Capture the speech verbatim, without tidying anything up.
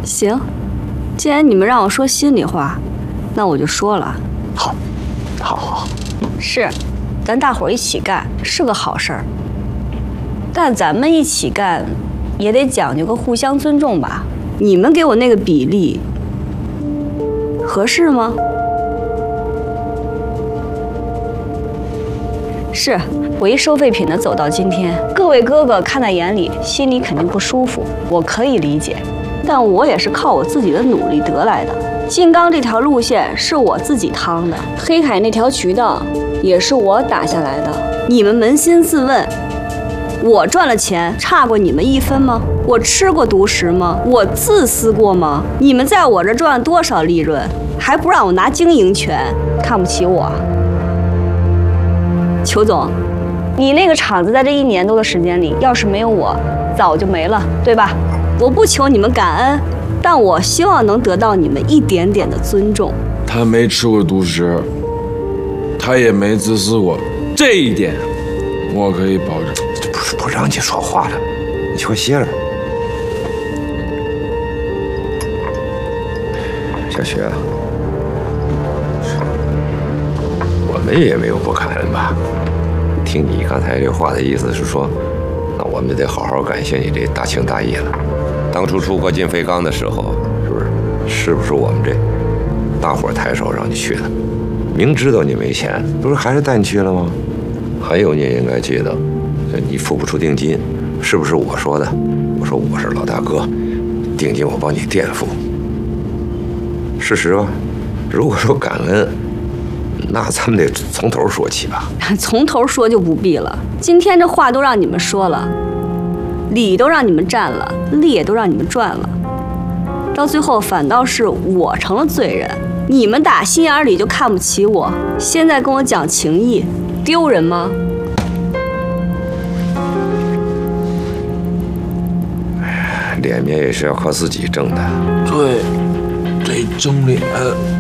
行，既然你们让我说心里话，那我就说了。 好，好，好，好。 是，咱大伙儿一起干是个好事儿，但咱们一起干，也得讲究个互相尊重吧？你们给我那个比例，合适吗？是我一收废品的走到今天，各位哥哥看在眼里，心里肯定不舒服，我可以理解，但我也是靠我自己的努力得来的。金刚这条路线是我自己趟的，黑海那条渠道也是我打下来的。你们扪心自问，我赚了钱差过你们一分吗？我吃过独食吗？我自私过吗？你们在我这赚了多少利润，还不让我拿经营权？看不起我？裘总，你那个厂子在这一年多的时间里，要是没有我，早就没了，对吧？我不求你们感恩，但我希望能得到你们一点点的尊重。 他没吃过独食，他也没自私过，这一点我可以保证。 这不是不让你说话了，你去歇着。小雪，我们也没有不感恩吧？听你刚才这话的意思是说，那我们得好好感谢你这大情大义了。当初出国进飞钢的时候，是不是？是不是我们这大伙抬手让你去的？明知道你没钱，不是还是带你去了吗？还有，你也应该记得，你付不出定金，是不是我说的？我说我是老大哥，定金我帮你垫付。事实吧，如果说感恩，那咱们得从头说起吧。 从头说就不必了，今天这话都让你们说了，理都让你们占了，利也都让你们赚了，到最后反倒是我成了罪人。你们打心眼里就看不起我，现在跟我讲情义，丢人吗？ 脸面也是要靠自己挣的。 对，得争脸。